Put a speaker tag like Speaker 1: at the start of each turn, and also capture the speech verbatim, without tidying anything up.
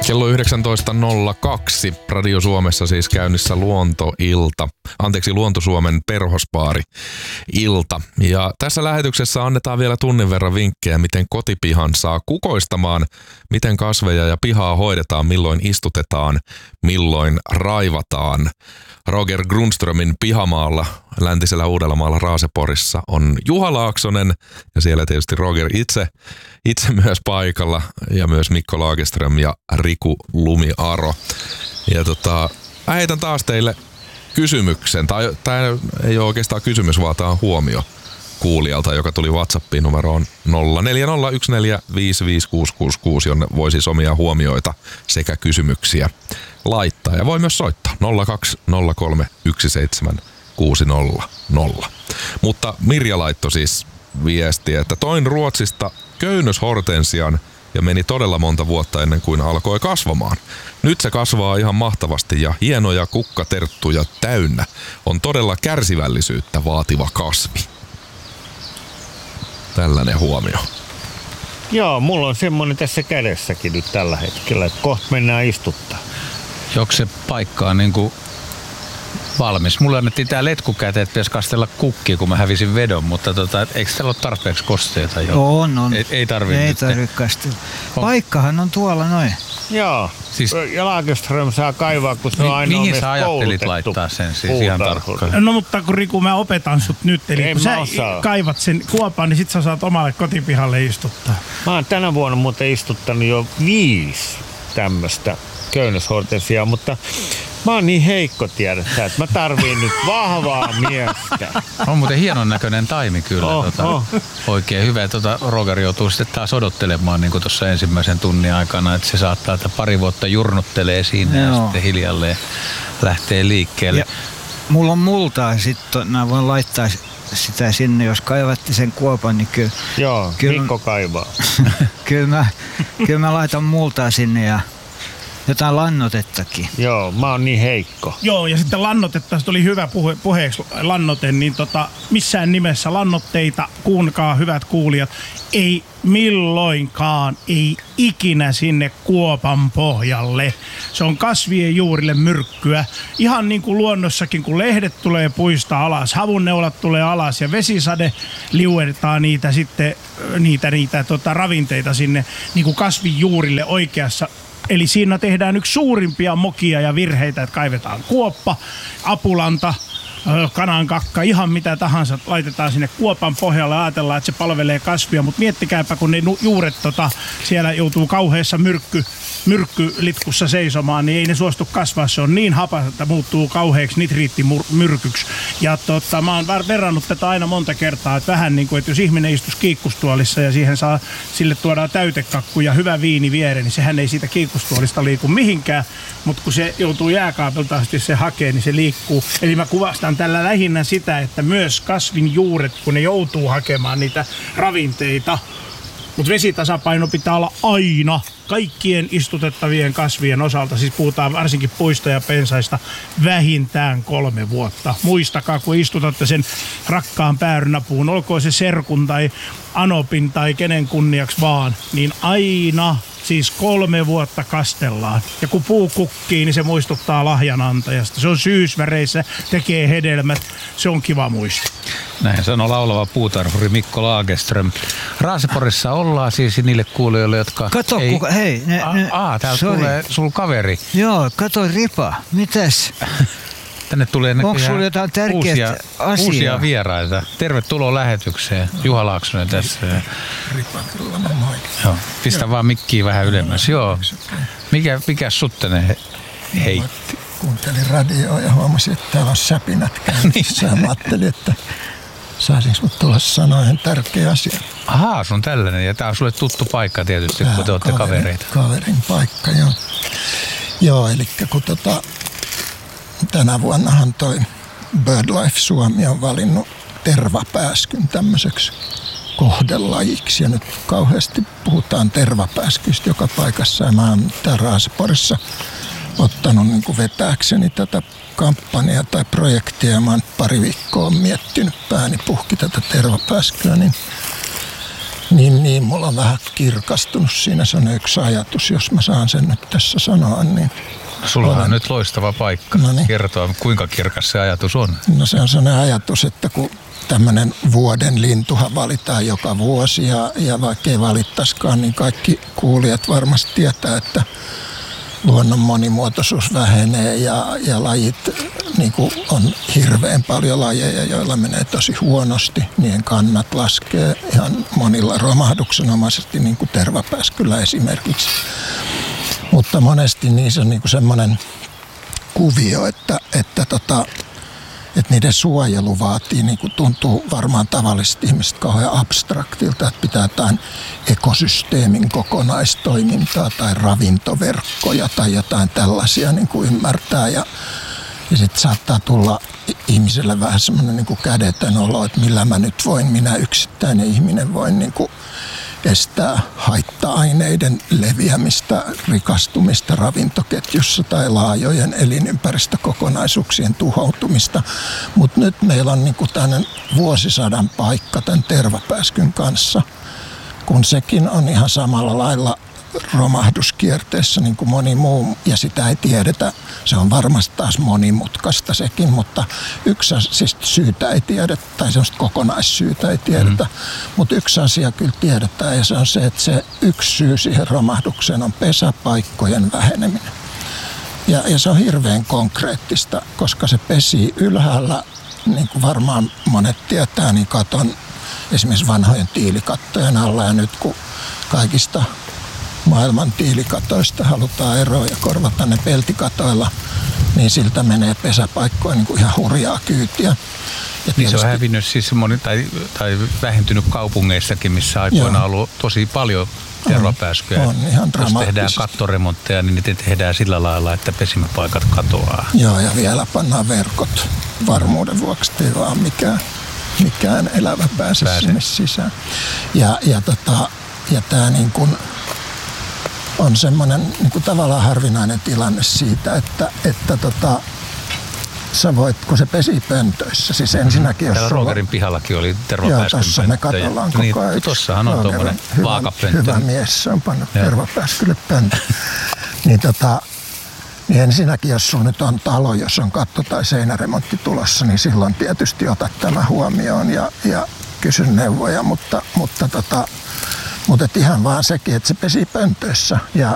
Speaker 1: Kello yhdeksäntoista nolla kaksi. Radio Suomessa siis käynnissä Luontoilta. Anteeksi, Luontosuomen perhosbaari ilta. Ja tässä lähetyksessä annetaan vielä tunnin verran vinkkejä, miten kotipihan saa kukoistamaan, miten kasveja ja pihaa hoidetaan, milloin istutetaan, milloin raivataan. Roger Grundströmin pihamaalla läntisellä Uudellamaalla Raaseporissa on Juha Laaksonen ja siellä tietysti Roger itse, itse myös paikalla ja myös Mikko Lagerström ja Riku Lumiaro. Ja tota, mä heitän taas teille kysymyksen, tai tämä ei ole oikeastaan kysymys, vaan tämä on huomio kuulijalta, joka tuli WhatsAppiin numeroon nolla neljä nolla yksi neljä viisi viisi kuusi kuusi kuusi, jonne voi siis omia huomioita sekä kysymyksiä laittaa. Ja voi myös soittaa nolla kaksi nolla kolme yksi seitsemän kuusi nolla nolla. Mutta Mirja laittoi siis viestiä, että toin Ruotsista köynnöshortensian ja meni todella monta vuotta ennen kuin alkoi kasvamaan. Nyt se kasvaa ihan mahtavasti ja hienoja kukkaterttuja täynnä. On todella kärsivällisyyttä vaativa kasvi. Tällainen huomio.
Speaker 2: Joo, mulla on semmonen tässä kädessäkin nyt tällä hetkellä, että kohta mennään istuttaa.
Speaker 3: Onko se paikka on niinku valmis? Mulle annettiin tää letku käteen, että pitäisi kastella kukkia, kun mä hävisin vedon, mutta tota, eikö täällä ole tarpeeksi kosteita jo?
Speaker 4: On, on.
Speaker 3: Ei, ei tarvitse
Speaker 4: Ei tarvitse kastella. Paikkahan on tuolla noin.
Speaker 2: Joo, siis, ja Lagerström saa kaivaa, kun se on ainoa
Speaker 3: mihin sä ajattelit laittaa sen siis ihan tarkkaan?
Speaker 5: No mutta kun Riku, mä opetan sut nyt, eli
Speaker 2: Ei
Speaker 5: kun sä
Speaker 2: osaa.
Speaker 5: kaivat sen kuopan, niin sit sä saat omalle kotipihalle istuttaa.
Speaker 2: Mä oon tänä vuonna muuten istuttanut jo viisi tämmöstä köynnöshortensiaa, mutta mä oon niin heikko, tiedätkö, että mä tarviin nyt vahvaa miestä.
Speaker 3: On muuten hienon näköinen taimi kyllä.
Speaker 2: Oh,
Speaker 3: tota,
Speaker 2: oh.
Speaker 3: Oikein hyvä. Tota, Roger joutuu sitten taas odottelemaan niin kuin tuossa ensimmäisen tunnin aikana, että se saattaa, että pari vuotta jurnuttelee siinä
Speaker 4: Joo.
Speaker 3: ja sitten hiljalleen lähtee liikkeelle.
Speaker 4: Ja mulla on multaa, sitten mä voin laittaa sitä sinne, jos kaivatti sen kuopan, niin kyllä,
Speaker 2: Joo,
Speaker 4: Kyllä-
Speaker 2: Mikko kaivaa.
Speaker 4: kyllä, mä, kyllä mä laitan multaa sinne ja jotain lannotettakin.
Speaker 2: Joo, mä oon niin heikko.
Speaker 5: Joo, ja sitten lannotetta, se tuli hyvä puhe, puheeksi lannote, niin tota, missään nimessä lannotteita, kuunkaa hyvät kuulijat, ei milloinkaan, ei ikinä sinne kuopan pohjalle. Se on kasvien juurille myrkkyä. Ihan niin kuin luonnossakin, kun lehdet tulee puista alas, havunneulat tulee alas ja vesisade liuertaa niitä sitten, niitä, niitä tota, ravinteita sinne niin kuin kasvin juurille oikeassa. Eli siinä tehdään yksi suurimpia mokia ja virheitä, että kaivetaan kuoppa, apulanta, kanankakka, ihan mitä tahansa laitetaan sinne kuopan pohjalle ja ajatellaan, että se palvelee kasvia, mutta miettikääpä, kun ne juuret tota, siellä joutuu kauheassa myrkky, myrkkylitkussa seisomaan, niin ei ne suostu kasvaa. Se on niin hapas, että muuttuu kauheaksi nitriittimyrkyksi. Ja tota, mä oon verrannut tätä aina monta kertaa, että vähän niin kuin, että jos ihminen istuisi kiikkustuolissa ja siihen saa, sille tuodaan täytekakku ja hyvä viini viereen, niin sehän ei siitä kiikkustuolista liiku mihinkään, mutta kun se joutuu jääkaapilta asti se hakee, niin se liikkuu. Eli mä kuvastan tällä lähinnä sitä, että myös kasvin juuret, kun ne joutuu hakemaan niitä ravinteita, mutta vesitasapaino pitää olla aina kaikkien istutettavien kasvien osalta, siis puhutaan varsinkin puista ja pensaista, vähintään kolme vuotta. Muistakaa, kun istutatte sen rakkaan päärynäpuun, olkoon se serkun tai anopin tai kenen kunniaksi vaan, niin aina siis kolme vuotta kastellaan. Ja kun puu kukkii, niin se muistuttaa lahjanantajasta. Se on syysväreissä, tekee hedelmät. Se on kiva muisto.
Speaker 3: Näin sanoo laulava puutarhuri Mikko Lagerström. Raaseporissa ollaan siis niille kuulijoille, jotka
Speaker 4: Kato,
Speaker 3: ei...
Speaker 4: kuka, hei. Ne,
Speaker 3: A,
Speaker 4: ne,
Speaker 3: a, täältä
Speaker 4: sorry.
Speaker 3: tulee sul kaveri.
Speaker 4: Joo, kato Ripa. Mitäs?
Speaker 3: Tänne tulee
Speaker 4: Onko
Speaker 3: näköjään
Speaker 4: sulla jotain tärkeää
Speaker 3: uusia,
Speaker 4: asiaa?
Speaker 3: uusia vieraita. Tervetuloa lähetykseen. Juha Laaksonen tässä.
Speaker 6: Ripa, kyllä mä moi.
Speaker 3: Joo, pistä vaan mikkiä vähän ylemmäs. Joo. Mikä, mikä sut tänne he, heitti?
Speaker 6: Kuuntelin radioa ja huomasin, että täällä on säpinät käynnissä. Ja mä ajattelin, että saisinko mut tulla sanoa ihan tärkeä asia.
Speaker 3: Ahaa, sun tällainen. Ja tää on sulle tuttu paikka tietysti,
Speaker 6: Tää
Speaker 3: kun te
Speaker 6: on
Speaker 3: olette
Speaker 6: kaverin,
Speaker 3: kavereita.
Speaker 6: Kaverin paikka, joo. Joo, eli kun tota, tänä vuonnahan toi BirdLife Suomi on valinnut tervapääskyn tämmöiseksi kohdelajiksi. Ja nyt kauheasti puhutaan tervapääskystä joka paikassa. Ja mä oon täällä Raaseporissa ottanut niin kuin vetääkseni tätä kampanjaa tai projektia. Ja mä oon pari viikkoa miettinyt pääni puhki tätä tervapääskyä. Niin Niin, niin, mulla on vähän kirkastunut siinä. Se on yksi ajatus, jos mä saan sen nyt tässä sanoa. Niin
Speaker 3: Sulla
Speaker 6: olen...
Speaker 3: on nyt loistava paikka
Speaker 6: no niin.
Speaker 3: kertoa, kuinka kirkas se ajatus on.
Speaker 6: No se on sellainen ajatus, että kun tämmöinen vuoden lintuhan valitaan joka vuosi ja, ja vaikka ei valittaisikaan, niin kaikki kuulijat varmasti tietää, että luonnon monimuotoisuus vähenee ja, ja lajit, niin kuin on hirveän paljon lajeja, joilla menee tosi huonosti. Niiden kannat laskee ihan monilla romahduksenomaisesti, niin kuin tervapääskyllä esimerkiksi. Mutta monesti niissä on niin kuin semmoinen kuvio, että, että, tota, että niiden suojelu vaatii, niin kuin tuntuu varmaan tavallisesti ihmiset kauhean abstraktilta, että pitää jotain ekosysteemin kokonaistoimintaa tai ravintoverkkoja tai jotain tällaisia niin kuin ymmärtää. Ja, ja sitten saattaa tulla ihmiselle vähän semmoinen niin kuin kädetön olo, että millä mä nyt voin, minä yksittäinen ihminen voin niin kuin estää haitta-aineiden leviämistä, rikastumista ravintoketjussa tai laajojen elinympäristökokonaisuuksien tuhoutumista. Mutta nyt meillä on niinku tämmöinen vuosisadan paikka tämän tervapääskyn kanssa, kun sekin on ihan samalla lailla romahduskierteessä niin kuin moni muu, ja sitä ei tiedetä. Se on varmasti taas monimutkaista sekin, mutta yksi siis syytä ei tiedetä, tai semmoista kokonaissyytä ei tiedetä, mm. mutta yksi asia kyllä tiedetään, ja se on se, että se yksi syy siihen romahdukseen on pesäpaikkojen väheneminen. Ja, ja se on hirveän konkreettista, koska se pesii ylhäällä, niin kuin varmaan monet tietää, niin katon esimerkiksi vanhojen tiilikattojen alla, ja nyt kun kaikista maailman tiilikatoista halutaan eroa ja korvata ne peltikatoilla, niin siltä menee pesäpaikkoja niin kuin ihan hurjaa kyytiä. Ja
Speaker 3: niin se on hävinnyt siis moni, tai, tai vähentynyt kaupungeissakin, missä aikoina on ollut tosi paljon tervapääskyjä.
Speaker 6: On, on ihan
Speaker 3: jos tehdään kattoremontteja, niin niitä tehdään sillä lailla, että pesimäpaikat katoaa.
Speaker 6: Joo, ja vielä pannaan verkot varmuuden vuoksi, ei vaan mikään, mikään elävä pääse, pääse sinne sisään. Ja, ja, tota, ja tämä niin kuin on semmoinen niin kuin tavallaan harvinainen tilanne siitä, että, että tota, sä voit, kun se pesii pöntöissä, siis ensinnäkin jos
Speaker 3: täällä Rogerin pihallakin oli tervapääskyn
Speaker 6: joo, tossa me katsellaan koko
Speaker 3: niin,
Speaker 6: ajan.
Speaker 3: Tossahan on tuommoinen vaakapönttö.
Speaker 6: Hyvä mies, se on pannut tervapääskylle pönttö. niin, tota, niin ensinnäkin, jos sulla nyt on talo, jos on katto- tai seinäremontti tulossa, niin silloin tietysti otat tämä huomioon ja, ja kysy neuvoja, mutta, mutta tota, Mutta ihan vaan sekin, että se pesii pöntöissä ja,